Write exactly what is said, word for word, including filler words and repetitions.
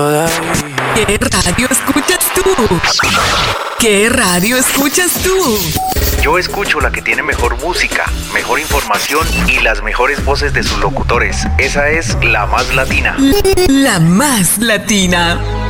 ¿Qué radio escuchas tú? ¿Qué radio escuchas tú? Yo escucho la que tiene mejor música, mejor información y las mejores voces de sus locutores. Esa es La Más Latina. La Más Latina.